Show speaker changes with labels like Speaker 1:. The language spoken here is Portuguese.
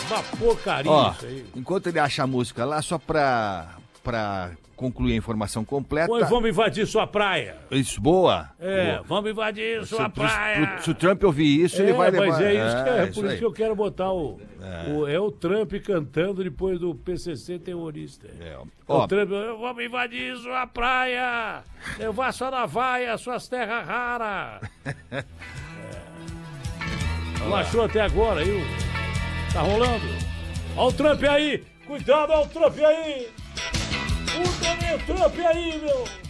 Speaker 1: Uma porcaria isso aí.
Speaker 2: Enquanto ele acha a música lá, só pra concluir a informação completa.
Speaker 1: Oi, vamos invadir sua praia.
Speaker 2: Isso, boa.
Speaker 1: Boa. Vamos invadir sua praia.
Speaker 2: Se o Trump ouvir isso, ele vai levar...
Speaker 1: Mas é isso que é por isso que eu quero botar o Trump cantando depois do PCC terrorista. O Trump, vamos invadir sua praia. Levar sua navaia, suas terras raras. Não achou até agora, viu? Tá rolando. Olha o Trump aí. Cuidado, olha o Trump aí. O Trump aí, meu.